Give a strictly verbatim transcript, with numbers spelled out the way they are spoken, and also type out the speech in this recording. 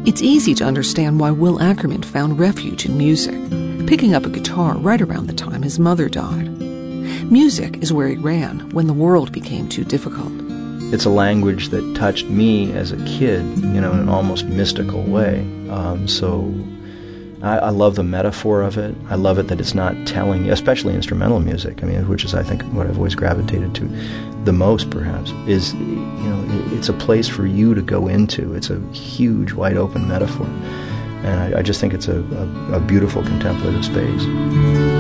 It's easy to understand why Will Ackerman found refuge in music, picking up a guitar right around the time his mother died. Music is where he ran when the world became too difficult. It's a language that touched me as a kid, you know, in an almost mystical way. Um, so I, I love the metaphor of it. I love it that it's not telling, especially instrumental music, I mean, which is, I think, what I've always gravitated to the most, perhaps, is, you know, it, it's a place for you to go into. It's a huge, wide-open metaphor. And I, I just think it's a, a, a beautiful contemplative space.